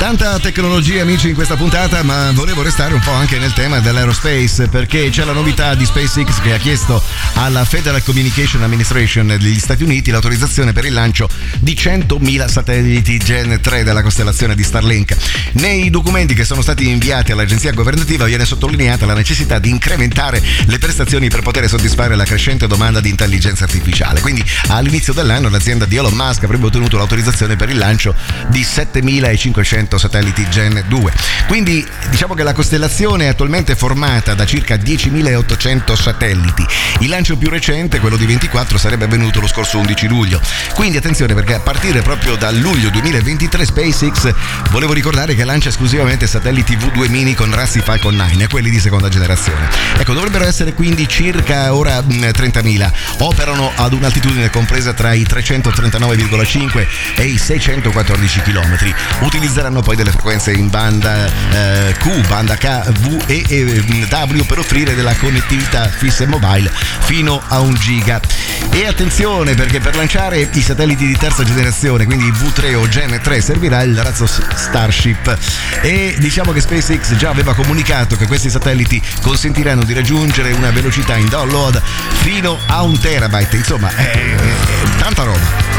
Tanta tecnologia, amici, in questa puntata, ma volevo restare un po' anche nel tema dell'aerospace, perché c'è la novità di SpaceX che ha chiesto alla Federal Communication Administration degli Stati Uniti l'autorizzazione per il lancio di 100.000 satelliti Gen 3 della costellazione di Starlink. Nei documenti che sono stati inviati all'agenzia governativa viene sottolineata la necessità di incrementare le prestazioni per poter soddisfare la crescente domanda di intelligenza artificiale. Quindi all'inizio dell'anno l'azienda di Elon Musk avrebbe ottenuto l'autorizzazione per il lancio di 7.500 satelliti Gen 2. Quindi diciamo che la costellazione è attualmente formata da circa 10.800 satelliti. Il lancio più recente, quello di 24, sarebbe avvenuto lo scorso 11 luglio. Quindi attenzione, perché a partire proprio da luglio 2023 SpaceX, volevo ricordare che lancia esclusivamente satelliti V2 mini con razzi Falcon 9 e quelli di seconda generazione. Ecco, dovrebbero essere quindi circa ora 30.000. Operano ad un'altitudine compresa tra i 339,5 e i 614 km. Utilizzeranno poi delle frequenze in banda Q, banda K, V e W per offrire della connettività fissa e mobile fino a 1 giga. E attenzione, perché per lanciare i satelliti di terza generazione, quindi V3 o Gen 3, servirà il razzo Starship, e diciamo che SpaceX già aveva comunicato che questi satelliti consentiranno di raggiungere una velocità in download fino a 1 terabyte, insomma è tanta roba.